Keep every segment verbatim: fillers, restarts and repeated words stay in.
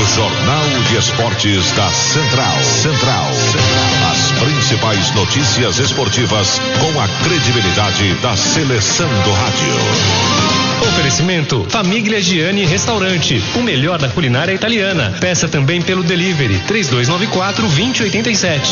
Jornal de Esportes da Central. Central. As principais notícias esportivas com a credibilidade da seleção do rádio. Oferecimento Famiglia Gianni Restaurante, o melhor da culinária italiana. Peça também pelo delivery três dois nove quatro, dois zero oito sete.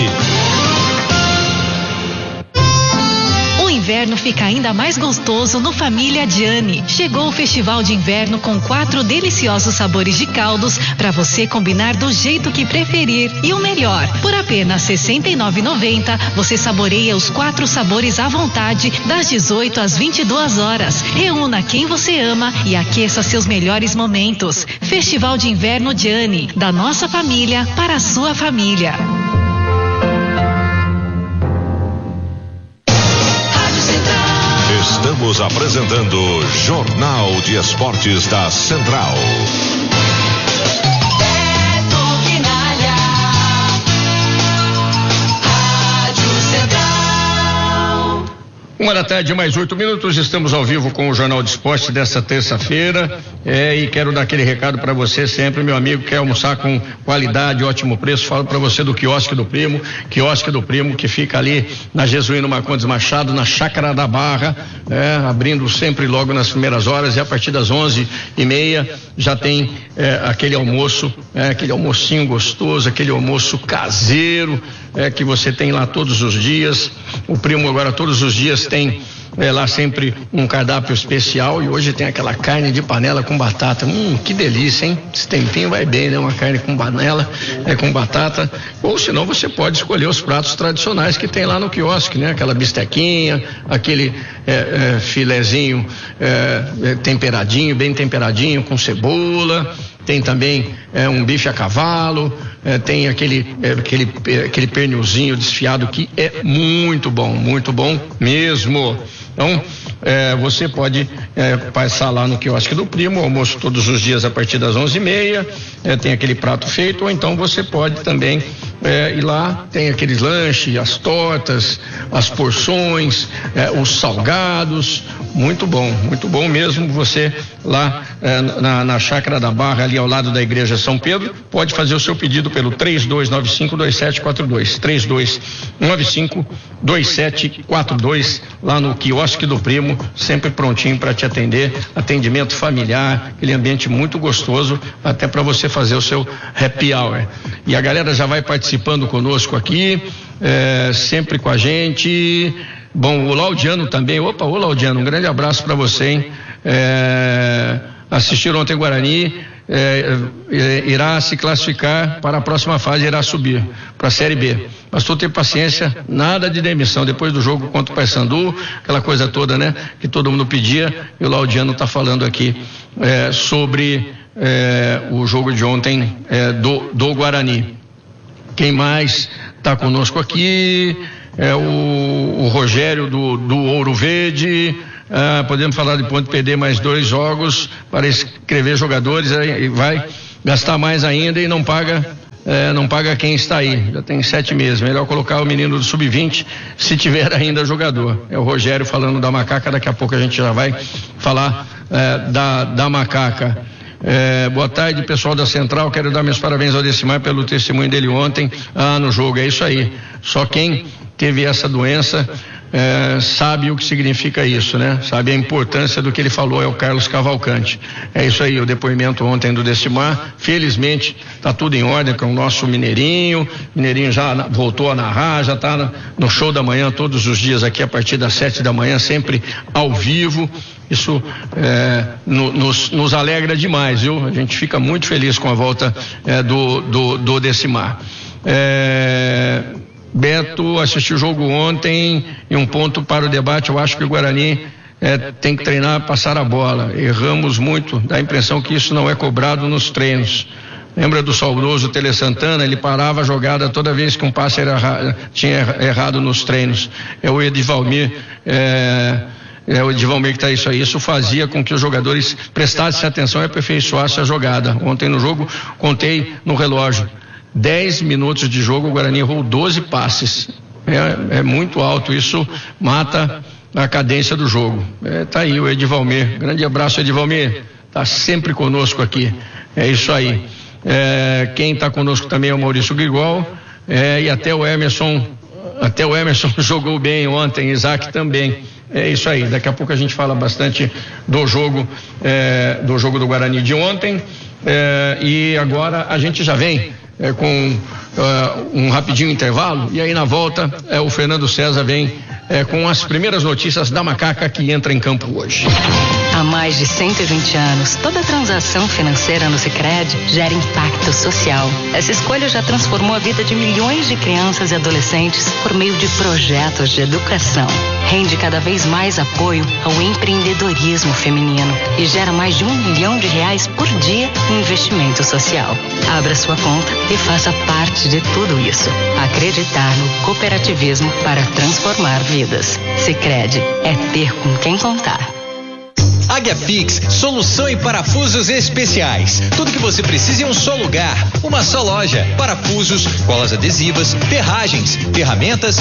O inverno fica ainda mais gostoso no Família Gianni. Chegou o festival de inverno com quatro deliciosos sabores de caldos para você combinar do jeito que preferir. E o melhor, por apenas sessenta e nove reais e noventa centavos você saboreia os quatro sabores à vontade das dezoito às vinte e duas horas. Reúna quem você ama e aqueça seus melhores momentos. Festival de Inverno Gianni, da nossa família para a sua família. Estamos apresentando Jornal de Esportes da Central. Uma da tarde, mais oito minutos, estamos ao vivo com o Jornal de Esporte dessa terça-feira, é, e quero dar aquele recado para você sempre, meu amigo, quer almoçar com qualidade, ótimo preço, falo para você do Quiosque do Primo, Quiosque do Primo, que fica ali na Jesuíno Marcondes Machado, na Chácara da Barra, é, abrindo sempre logo nas primeiras horas, e a partir das onze e meia já tem é, aquele almoço, é, aquele almocinho gostoso, aquele almoço caseiro, é, que você tem lá todos os dias. O Primo agora todos os dias tem é, lá sempre um cardápio especial, e hoje tem aquela carne de panela com batata. Hum, que delícia, hein? Esse tempinho vai bem, né? Uma carne com panela, é, com batata. Ou senão você pode escolher os pratos tradicionais que tem lá no quiosque, né? Aquela bistequinha, aquele é, é, filezinho é, é, temperadinho, bem temperadinho, com cebola. Tem também é, um bife a cavalo, é, tem aquele, é, aquele, é, aquele pernilzinho desfiado que é muito bom, muito bom mesmo. Então, é, você pode é, passar lá no Quiosque do Primo, almoço todos os dias a partir das onze e meia, é, tem aquele prato feito, ou então você pode também é, ir lá, tem aqueles lanches, as tortas, as porções, é, os salgados, muito bom, muito bom mesmo. Você lá é, na, na Chácara da Barra, ali ao lado da Igreja São Pedro, pode fazer o seu pedido pelo três dois nove cinco, dois sete quatro dois, três dois nove cinco, dois sete quatro dois, lá no Quiosque do Primo, sempre prontinho para te atender, atendimento familiar, aquele ambiente muito gostoso, até para você fazer o seu happy hour. E a galera já vai participando conosco aqui, é, sempre com a gente. Bom, o Laudiano também, opa, ô Laudiano, um grande abraço para você, hein? É, assistiram ontem Guarani, é, é, irá se classificar para a próxima fase, irá subir para a Série B. Bastou ter paciência, nada de demissão depois do jogo contra o Paysandu, aquela coisa toda, né? Que todo mundo pedia, e o Laudiano está falando aqui é, sobre é, o jogo de ontem é, do, do Guarani. Quem mais está conosco aqui é o, o Rogério do, do Ouro Verde. Ah, podemos falar de ponto perder mais dois jogos para escrever jogadores, aí vai gastar mais ainda e não paga é, não paga quem está aí, já tem sete meses, melhor colocar o menino do sub vinte se tiver ainda jogador. É o Rogério falando da Macaca, daqui a pouco a gente já vai falar é, da, da Macaca. É, boa tarde, pessoal da Central, quero dar meus parabéns ao Decimar pelo testemunho dele ontem ah, no jogo, é isso aí, só quem teve essa doença É, sabe o que significa isso, né? Sabe a importância do que ele falou, é o Carlos Cavalcante. É isso aí, o depoimento ontem do Decimar. Felizmente tá tudo em ordem com o nosso Mineirinho. Mineirinho já voltou a narrar, já tá no show da manhã todos os dias aqui a partir das sete da manhã, sempre ao vivo. Isso é, no, nos, nos alegra demais, viu? A gente fica muito feliz com a volta é, do, do, do Decimar. É... Beto assistiu o jogo ontem e um ponto para o debate. Eu acho que o Guarani é, tem que treinar, passar a bola. Erramos muito, dá a impressão que isso não é cobrado nos treinos. Lembra do saudoso Tele Santana? Ele parava a jogada toda vez que um passe era, tinha errado nos treinos. É o Edivalmir, é, é o Edivalmir que está isso aí. Isso fazia com que os jogadores prestassem atenção e aperfeiçoassem a jogada. Ontem no jogo, contei no relógio. dez minutos de jogo, o Guarani errou doze passes. É, é muito alto, isso mata a cadência do jogo. É, tá aí o Edivalmir. Grande abraço, Edivalmir. Tá sempre conosco aqui. É isso aí. É, quem está conosco também é o Maurício Grigol, é, e até o Emerson, até o Emerson jogou bem ontem, Isaac também. É isso aí, daqui a pouco a gente fala bastante do jogo, é, do jogo do Guarani de ontem, é, e agora a gente já vem é, com uh, um rapidinho intervalo, e aí na volta é, o Fernando César vem é, com as primeiras notícias da Macaca que entra em campo hoje. Há mais de cento e vinte anos, toda transação financeira no Sicredi gera impacto social. Essa escolha já transformou a vida de milhões de crianças e adolescentes por meio de projetos de educação. Rende cada vez mais apoio ao empreendedorismo feminino e gera mais de um milhão de reais por dia em investimento social. Abra sua conta e faça parte de tudo isso. Acreditar no cooperativismo para transformar vidas. Sicredi é ter com quem contar. Águia Fix, solução em parafusos especiais. Tudo que você precisa em um só lugar, uma só loja. Parafusos, colas adesivas, ferragens, ferramentas